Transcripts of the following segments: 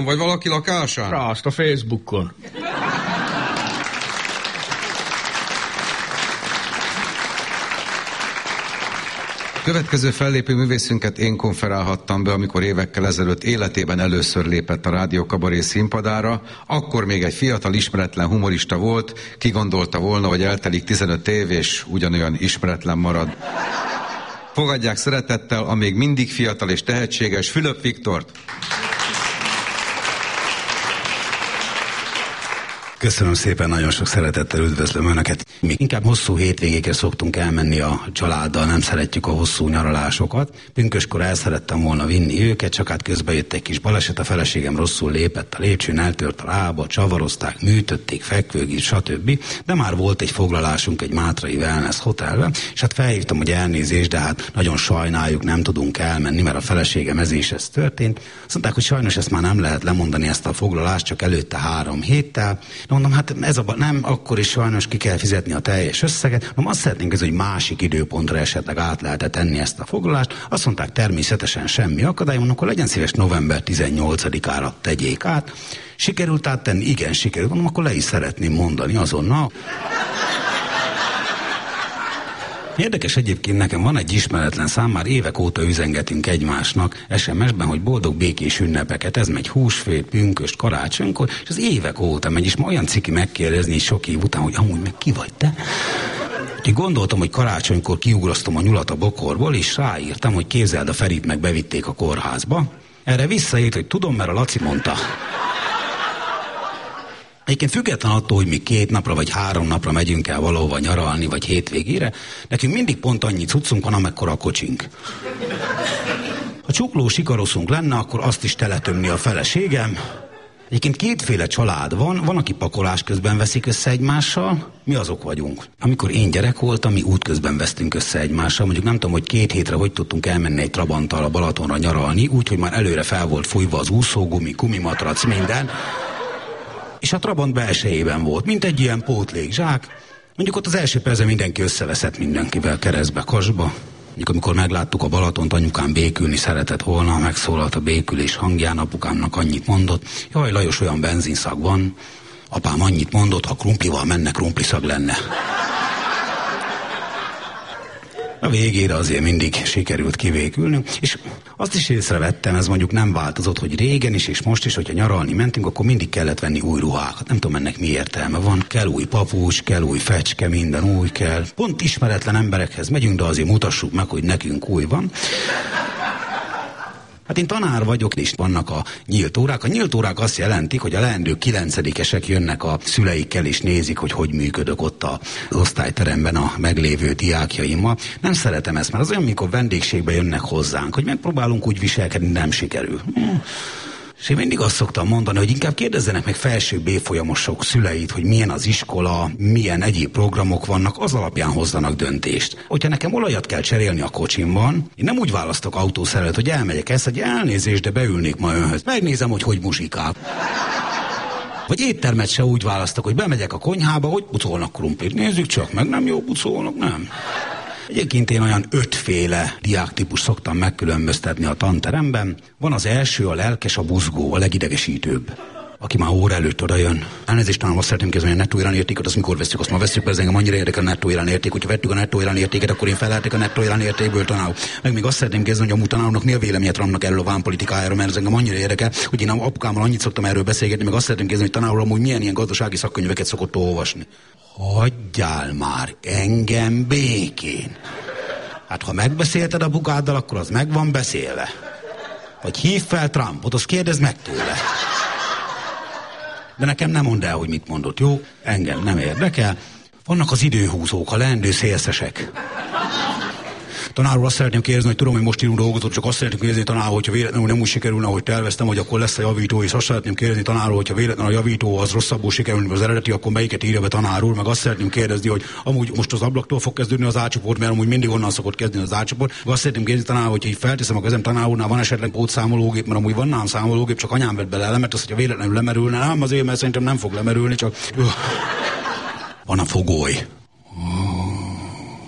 Vagy valaki lakásán? Rászt a Facebookon. Következő fellépő művészünket én konferálhattam be, amikor évekkel ezelőtt életében először lépett a Rádió Kabaré színpadára. Akkor még egy fiatal, ismeretlen humorista volt, ki gondolta volna, hogy eltelik 15 év, és ugyanolyan ismeretlen marad. Fogadják szeretettel a még mindig fiatal és tehetséges Fülöp Viktort. Köszönöm szépen, nagyon sok szeretettel üdvözlöm Önöket. Mi inkább hosszú hétvégékre szoktunk elmenni a családdal, nem szeretjük a hosszú nyaralásokat. Pünköskor el szerettem volna vinni őket, csak hát közben jött egy kis baleset, a feleségem rosszul lépett a lépcsőn, eltört a lába, csavarozták, műtötték, fekvőgés, stb. De már volt egy foglalásunk egy mátrai wellness hotelben, és hát felhívtam, hogy elnézést, de hát nagyon sajnáljuk, nem tudunk elmenni, mert a feleségem ez történt. Azt mondták, hogy sajnos ezt már nem lehet lemondani, ezt a foglalást, csak előtte 3 héttel. Mondom, hát ez nem, akkor is sajnos ki kell fizetni a teljes összeget. Mondom, azt szeretnénk, hogy másik időpontra esetleg át lehet tenni ezt a foglalást. Azt mondták, természetesen semmi akadály, mondom, akkor legyen szíves november 18-ára tegyék át. Sikerült áttenni? Igen, sikerült. Mondom, akkor le is szeretném mondani azonnal. Érdekes egyébként, nekem van egy ismeretlen szám, már évek óta üzengetünk egymásnak SMS-ben, hogy boldog békés ünnepeket, ez megy húsvét, pünköst, karácsonykor, és az évek óta megy, és ma olyan ciki megkérdezni sok év után, hogy amúgy meg ki vagy te? Úgyhogy gondoltam, hogy karácsonykor kiugrasztom a nyulat a bokorból, és ráírtam, hogy képzeld, a Ferit meg bevitték a kórházba. Erre visszaírt, hogy tudom, mert a Laci mondta. Egyébként független attól, hogy mi 2 napra vagy 3 napra megyünk el valahova nyaralni, vagy hétvégére, nekünk mindig pont annyi cuccunk van, amekkora a kocsink. Ha csukló sikaroszunk lenne, akkor azt is teletömni a feleségem. Egyébként 2 család van, aki pakolás közben veszik össze egymással, mi azok vagyunk. Amikor én gyerek voltam, mi útközben vesztünk össze egymással, mondjuk nem tudom, hogy 2 hétre hogy tudtunk elmenni egy Trabanttal a Balatonra nyaralni, úgyhogy már előre fel volt fújva az úszógumi, gumimatrac, minden. És a Trabant belsejében volt, mint egy ilyen pótlékzsák. Mondjuk ott az első percben mindenki összeveszett mindenkivel keresztbe, kasba. Mondjuk amikor megláttuk a Balatont, anyukám békülni szeretett volna, megszólalt a békülés hangján, apukámnak annyit mondott, jaj, Lajos, olyan benzinszag van. Apám annyit mondott, ha krumplival menne, krumpliszag lenne. A végére azért mindig sikerült kivékülnünk, és azt is észrevettem, ez mondjuk nem változott, hogy régen is és most is, hogyha nyaralni mentünk, akkor mindig kellett venni új ruhákat. Nem tudom, ennek mi értelme van. Kell új papucs, kell új fecske, minden új kell. Pont ismeretlen emberekhez megyünk, de azért mutassuk meg, hogy nekünk új van. Hát én tanár vagyok, és vannak a nyílt órák. A nyílt órák azt jelentik, hogy a leendő 9-esek jönnek a szüleikkel, és nézik, hogy működök ott az osztályteremben a meglévő diákjaimmal. Nem szeretem ezt, mert az olyan, mikor vendégségbe jönnek hozzánk, hogy megpróbálunk úgy viselkedni, nem sikerül. És én mindig azt szoktam mondani, hogy inkább kérdezzenek meg felső B-folyamosok szüleit, hogy milyen az iskola, milyen egyéb programok vannak, az alapján hozzanak döntést. Hogyha nekem olajat kell cserélni a kocsimban, én nem úgy választok autószerelőt, hogy elmegyek ezt, hogy elnézést, de beülnék ma önhöz. Megnézem, hogy muzsikál. Vagy éttermet se úgy választok, hogy bemegyek a konyhába, hogy pucolnak krumplit. Nézzük csak meg, nem jó pucolnak, nem. Egyébként én olyan 5 diáktípus szoktam megkülönböztetni a tanteremben. Van az első, a lelkes, a buzgó, a legidegesítőbb. Aki már óra előtt oda jön. Elnézést, talán azt szeretném kezdeni, hogy a nettó irán értéket, azt mikor veszük, azt már veszük be, ez engem annyira érdekel a nettó irán érték. Hogyha vettük a nettó irán értéket, akkor én feleltek a nettó irán értékből tanárul. Meg még azt szeretném kezdeni, hogy amúgy tanárulnak mi a véleményet vannak erről a vámpolitikájáról, mert ez engem annyira érdekel, hogy én apukámmal annyit szoktam erről beszélgetni, meg azt szeretném kezdeni, hogy tanárul amúgy milyen ilyen gazdasági szakkönyveket szokott olvasni. Hagyjál már engem békén. Hát ha megbeszélted apukáddal, akkor az meg van beszélve. Vagy hív fel Trumpot, azt kérdezd meg tőle. De nekem nem mondd el, hogy mit mondott, jó? Engem nem érdekel. Vannak az időhúzók, a leendő szélszesek. Tanár úr, azt szeretném kérdezni, hogy tudom, hogy most írunk dolgotot, csak azt szeretném kérdezni, tanár úr, hogyha véletlenül nem úgy sikerülne, ahogy terveztem, hogy akkor lesz a javító, és azt szeretném kérdezni, tanár úr, hogyha véletlenül a javító az rosszabbul sikerülni, mint az eredeti, akkor melyiket írja be tanár úr, meg azt szeretném kérdezni, hogy amúgy most az ablaktól fog kezdődni az A-csoport, mert amúgy mindig onnan szokott kezdeni az A-csoport. Azt szeretném kérdezni, tanár úr, hogyha így felteszem a kezem, tanár úrnál van esetleg pótszámológép, mert amúgy van nálam számológép, csak anyám vett bele elemet, azt, hogyha véletlenül lemerülne, nem azért, mert szerintem nem fog lemerülni, csak van a fogoly.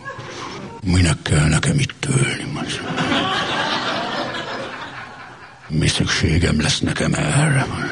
Minek kell nekem itt ülni most? mi szükségem lesz nekem erre?